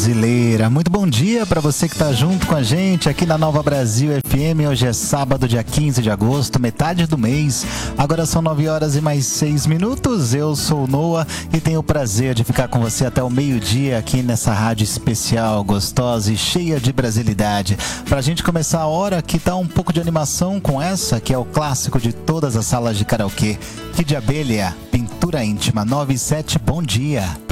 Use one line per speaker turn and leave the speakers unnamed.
brasileira. Muito bom dia para você que está junto com a gente aqui na Nova Brasil FM. Hoje é sábado, dia 15 de agosto, metade do mês. Agora são 9 horas e mais 6 minutos. Eu sou o Noah e tenho o prazer de ficar com você até o meio-dia aqui nessa rádio especial, gostosa e cheia de brasilidade. Pra gente começar a hora, que tá um pouco de animação com essa, que é o clássico de todas as salas de karaokê. Kid Abelha, Pintura Íntima, 9 e 7, bom dia.